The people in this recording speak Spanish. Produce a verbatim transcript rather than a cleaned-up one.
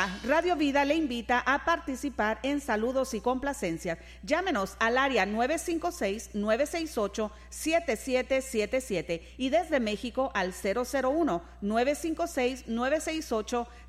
Hola, Radio Vida le invita a participar en saludos y complacencias. Llámenos al área nueve cinco seis, nueve seis ocho, siete siete siete siete y desde México al cero cero uno, nueve cinco seis, nueve seis ocho,